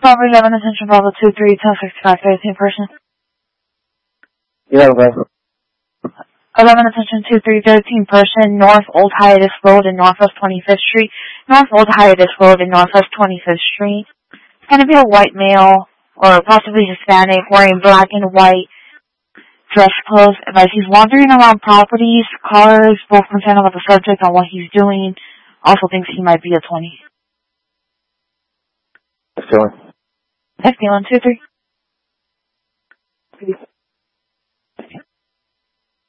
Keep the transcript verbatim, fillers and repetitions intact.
property, eleven attention Bravo two three ten sixty-five thirteen person. Yeah, okay. eleven attention two three thirteen person, North Old Hiatus Road and Northwest twenty-fifth Street. North Old Hiatus Road and Northwest twenty-fifth Street. It's going to be a white male, or possibly Hispanic, wearing black and white dress clothes. But he's wandering around properties, cars, both concerned about the subject on what he's doing. Also thinks he might be a twenty. What's going? F D one two three.